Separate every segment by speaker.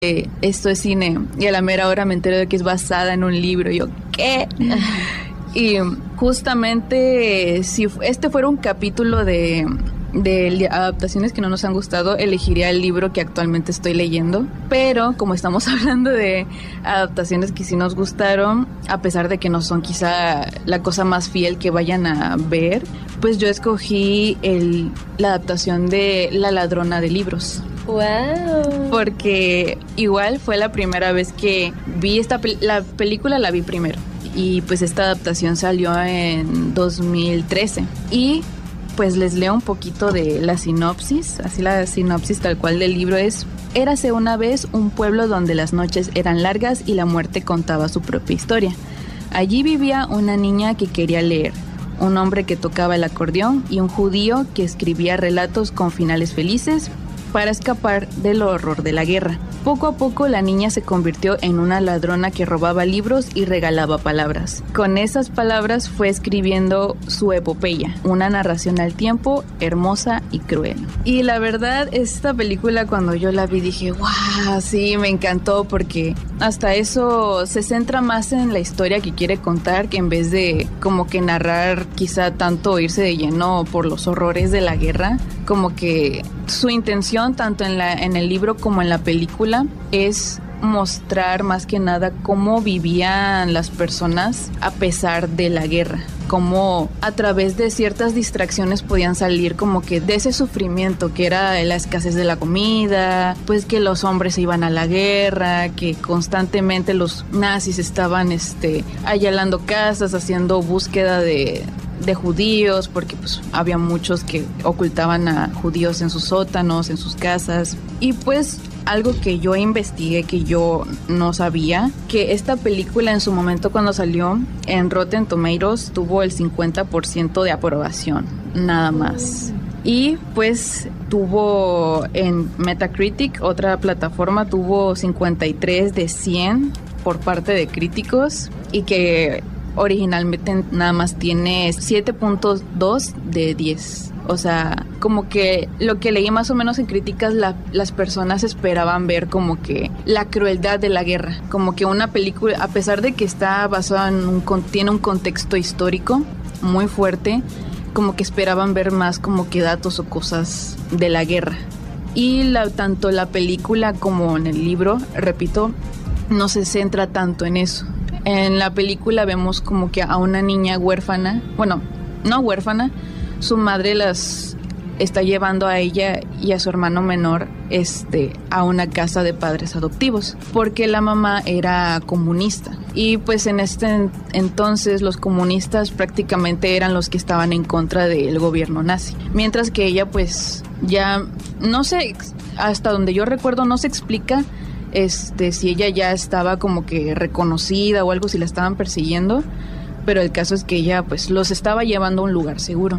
Speaker 1: esto es cine, y a la mera hora me entero de que es basada en un libro. Y yo, ¿qué? Y justamente si este fuera un capítulo de adaptaciones que no nos han gustado, elegiría el libro que actualmente estoy leyendo, pero como estamos hablando de adaptaciones que sí nos gustaron, a pesar de que no son quizá la cosa más fiel que vayan a ver, pues yo escogí la adaptación de La ladrona de libros.
Speaker 2: Wow.
Speaker 1: Porque igual fue la primera vez que vi la película, la vi primero, y pues esta adaptación salió en 2013 y pues les leo un poquito de la sinopsis. Así la sinopsis tal cual del libro es: érase una vez un pueblo donde las noches eran largas y la muerte contaba su propia historia. Allí vivía una niña que quería leer, un hombre que tocaba el acordeón y un judío que escribía relatos con finales felices para escapar del horror de la guerra. Poco a poco la niña se convirtió en una ladrona que robaba libros y regalaba palabras. Con esas palabras fue escribiendo su epopeya, una narración al tiempo hermosa y cruel. Y la verdad, esta película cuando yo la vi dije, wow, sí, me encantó, porque hasta eso se centra más en la historia que quiere contar, que en vez de como que narrar quizá tanto irse de lleno por los horrores de la guerra, como que su intención tanto en el libro como en la película es mostrar más que nada cómo vivían las personas a pesar de la guerra, cómo a través de ciertas distracciones podían salir como que de ese sufrimiento que era la escasez de la comida, pues que los hombres se iban a la guerra, que constantemente los nazis estaban allanando casas, haciendo búsqueda de judíos, porque pues había muchos que ocultaban a judíos en sus sótanos, en sus casas. Y pues algo que yo investigué, que yo no sabía, que esta película en su momento cuando salió en Rotten Tomatoes tuvo el 50% de aprobación, nada más. Y pues tuvo en Metacritic, otra plataforma, tuvo 53 de 100 por parte de críticos, y que originalmente nada más tiene 7.2 de 10. O sea, como que lo que leí más o menos en críticas, las personas esperaban ver como que la crueldad de la guerra, como que una película, a pesar de que está basada tiene un contexto histórico muy fuerte, como que esperaban ver más como que datos o cosas de la guerra. Y tanto la película como en el libro, repito, no se centra tanto en eso. En la película vemos como que a una niña huérfana, bueno, no huérfana, su madre las está llevando a ella y a su hermano menor a una casa de padres adoptivos, porque la mamá era comunista. Y pues en entonces los comunistas prácticamente eran los que estaban en contra del gobierno nazi. Mientras que ella pues ya, no sé, hasta donde yo recuerdo no se explica si ella ya estaba como que reconocida o algo, si la estaban persiguiendo, pero el caso es que ella pues los estaba llevando a un lugar seguro.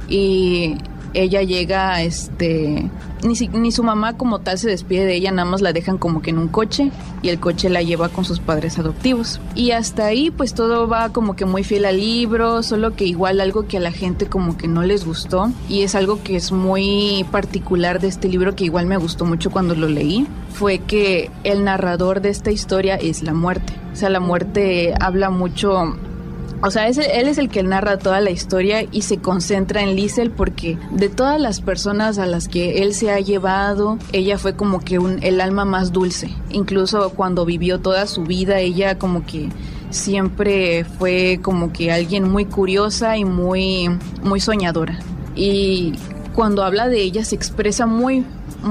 Speaker 1: Y ella llega, ni su mamá como tal se despide de ella, nada más la dejan como que en un coche y el coche la lleva con sus padres adoptivos. Y hasta ahí pues todo va como que muy fiel al libro, solo que igual algo que a la gente como que no les gustó, y es algo que es muy particular de este libro, que igual me gustó mucho cuando lo leí, fue que el narrador de esta historia es la muerte. O sea, la muerte habla mucho. O sea, él es el que narra toda la historia y se concentra en Liesel, porque de todas las personas a las que él se ha llevado, ella fue como que el alma más dulce. Incluso cuando vivió toda su vida, ella como que siempre fue como que alguien muy curiosa y muy, muy soñadora. Y cuando habla de ella se expresa muy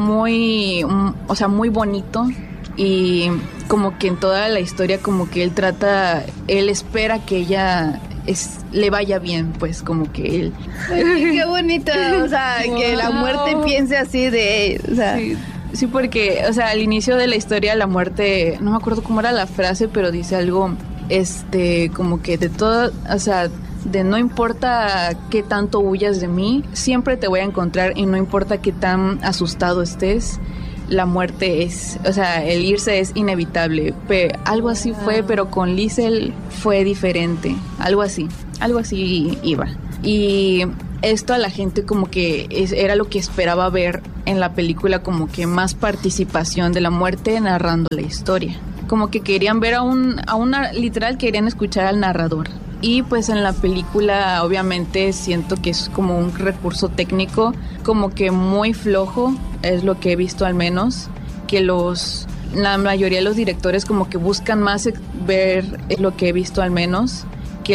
Speaker 1: bonito. Y como que en toda la historia como que él espera que ella le vaya bien, pues como que él...
Speaker 2: Ay, qué bonito, o sea, wow. Que la muerte piense así de... O sea.
Speaker 1: Sí, porque, o sea, al inicio de la historia la muerte, no me acuerdo cómo era la frase, pero dice algo, como que de todo, o sea, de no importa qué tanto huyas de mí, siempre te voy a encontrar, y no importa qué tan asustado estés, la muerte o sea, el irse es inevitable. Algo así fue, pero con Liesel fue diferente. Algo así iba. Y esto a la gente como que era lo que esperaba ver en la película, como que más participación de la muerte narrando la historia. Como que querían ver literal querían escuchar al narrador. Y pues en la película obviamente siento que es como un recurso técnico como que muy flojo, es lo que he visto al menos, que la mayoría de los directores como que buscan más ver, es lo que he visto al menos, que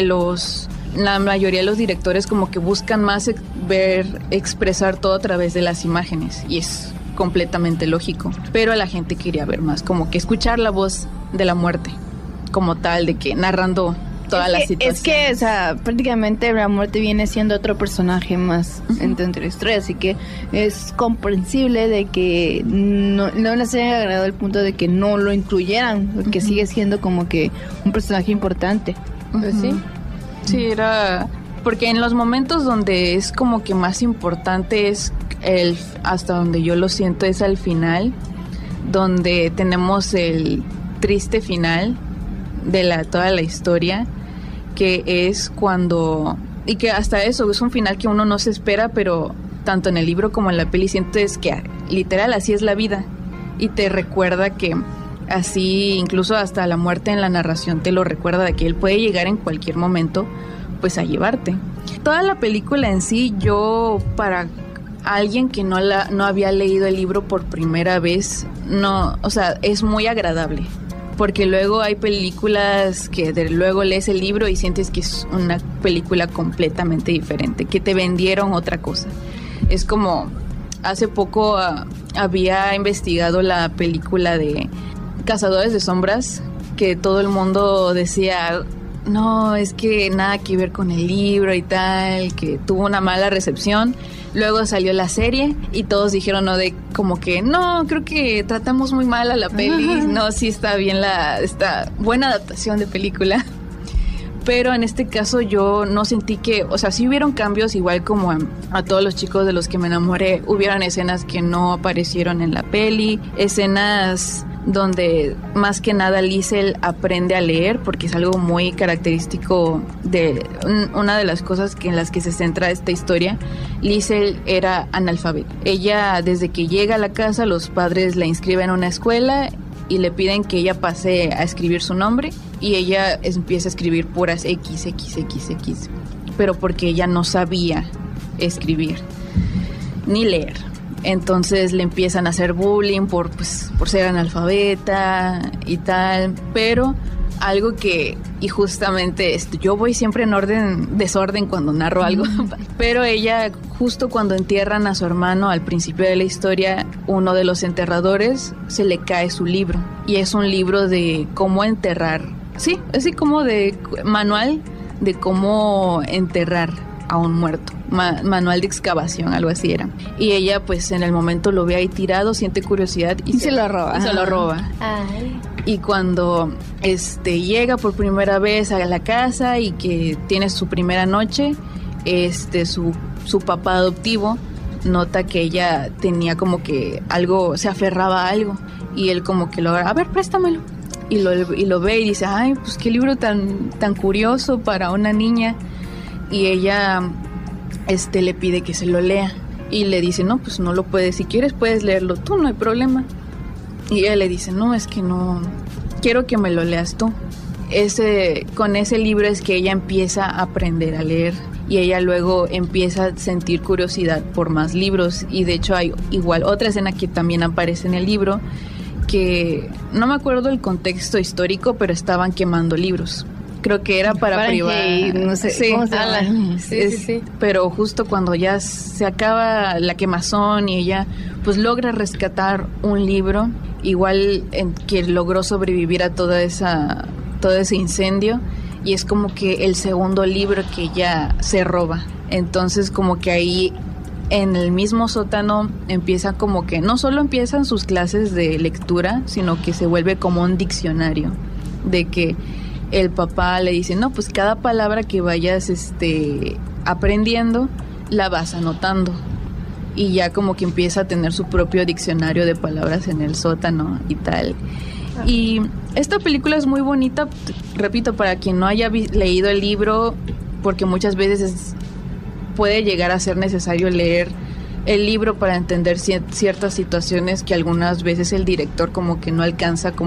Speaker 1: la mayoría de los directores como que buscan más expresar todo a través de las imágenes, y es completamente lógico, pero la gente quería ver más, como que escuchar la voz de la muerte como tal, de que narrando toda la situación.
Speaker 2: Es que, o sea, prácticamente la muerte viene siendo otro personaje más dentro de la historia, así que es comprensible de que no les haya agradado el punto de que no lo incluyeran, porque sigue siendo como que un personaje importante.
Speaker 3: Pues sí.
Speaker 1: Sí, era... Porque en los momentos donde es como que más importante es hasta donde yo lo siento, es al final, donde tenemos el triste final de toda la historia, que es cuando... Y que hasta eso es un final que uno no se espera, pero tanto en el libro como en la peli sientes que literal así es la vida. Y te recuerda que así, incluso hasta la muerte en la narración te lo recuerda, de que él puede llegar en cualquier momento pues a llevarte. Toda la película en sí, yo para alguien que no había leído el libro por primera vez, no, o sea, es muy agradable. Porque luego hay películas que luego lees el libro y sientes que es una película completamente diferente, que te vendieron otra cosa. Es como, hace poco había investigado la película de Cazadores de Sombras, que todo el mundo decía, no, es que nada que ver con el libro y tal, que tuvo una mala recepción. Luego salió la serie y todos dijeron, no, de como que, no, creo que tratamos muy mal a la peli. No, sí está bien esta buena adaptación de película. Pero en este caso yo no sentí que, o sea, sí hubieron cambios, igual como a todos los chicos de los que me enamoré, hubieron escenas que no aparecieron en la peli, escenas donde más que nada Liesl aprende a leer, porque es algo muy característico de una de las cosas en las que se centra esta historia. Liesl era analfabeta. Ella, desde que llega a la casa, los padres la inscriben a una escuela y le piden que ella pase a escribir su nombre, y ella empieza a escribir puras X, pero porque ella no sabía escribir ni leer. Entonces le empiezan a hacer bullying por ser analfabeta y tal, pero algo que, y justamente yo voy siempre en desorden cuando narro algo, pero ella, justo cuando entierran a su hermano al principio de la historia, uno de los enterradores se le cae su libro, y es un libro de cómo enterrar, sí, así como de manual de cómo enterrar a un muerto, manual de excavación, algo así era. Y ella pues en el momento lo ve ahí tirado, siente curiosidad y se lo roba.
Speaker 3: Ay.
Speaker 1: Y cuando llega por primera vez a la casa y que tiene su primera noche, su papá adoptivo nota que ella tenía como que algo, se aferraba a algo, y él como que a ver, préstamelo. Y lo ve y dice, ay, pues qué libro tan curioso para una niña. Y ella le pide que se lo lea, y le dice, no, pues no lo puedes, si quieres puedes leerlo tú, no hay problema. Y ella le dice, no, es que no, quiero que me lo leas tú. Con ese libro es que ella empieza a aprender a leer, y ella luego empieza a sentir curiosidad por más libros. Y de hecho hay igual otra escena que también aparece en el libro, que no me acuerdo el contexto histórico, pero estaban quemando libros. Creo que era para privar,
Speaker 2: no sé,
Speaker 1: sí,
Speaker 2: ¿cómo se llama?
Speaker 3: Sí.
Speaker 1: Pero justo cuando ya se acaba la quemazón y ella pues logra rescatar un libro, igual que logró sobrevivir a todo ese incendio, y es como que el segundo libro que ella se roba. Entonces como que ahí en el mismo sótano empieza como que no solo empiezan sus clases de lectura, sino que se vuelve como un diccionario, de que el papá le dice, no, pues cada palabra que vayas aprendiendo la vas anotando, y ya como que empieza a tener su propio diccionario de palabras en el sótano y tal. Y esta película es muy bonita, repito, para quien no haya leído el libro, porque muchas veces puede llegar a ser necesario leer el libro para entender ciertas situaciones que algunas veces el director como que no alcanza como